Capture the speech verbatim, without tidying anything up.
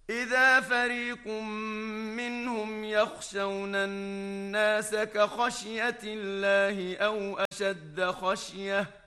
إذا فريق منهم يخشون الناس كخشية الله أو أشد خشية